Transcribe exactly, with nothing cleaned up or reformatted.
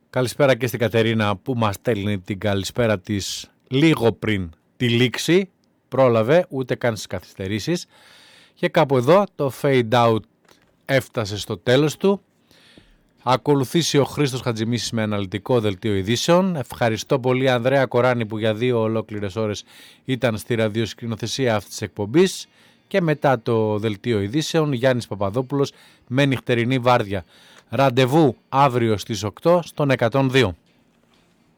Καλησπέρα και στην Κατερίνα που μας στέλνει την καλησπέρα της λίγο πριν τη λήξη. Πρόλαβε ούτε καν στις καθυστερήσεις. Και κάπου εδώ το fade out έφτασε στο τέλος του. Ακολουθήσει ο Χρήστος Χατζημίσης με αναλυτικό δελτίο ειδήσεων. Ευχαριστώ πολύ Ανδρέα Κοράνη που για δύο ολόκληρες ώρες ήταν στη ραδιοσκηνοθεσία αυτής της εκπομπής. Και μετά το δελτίο ειδήσεων Γιάννης Παπαδόπουλος με νυχτερινή βάρδια. Ραντεβού αύριο στις οκτώ στον εκατόν δύο.